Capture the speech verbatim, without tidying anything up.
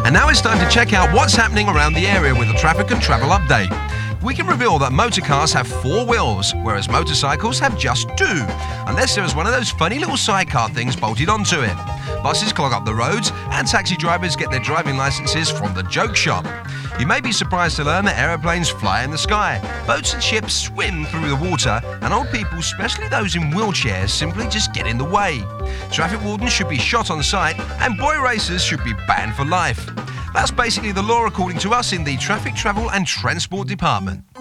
And now it's time to check out what's happening around the area with a traffic and travel update. We can reveal that motor cars have four wheels, whereas motorcycles have just two, unless there is one of those funny little sidecar things bolted onto it. Buses clog up the roads, and taxi drivers get their driving licenses from the joke shop. You may be surprised to learn that aeroplanes fly in the sky, boats and ships swim through the water, and old people, especially those in wheelchairs, simply just get in the way. Traffic wardens should be shot on sight, and boy racers should be banned for life. That's basically the law according to us in the Traffic, Travel and Transport Department.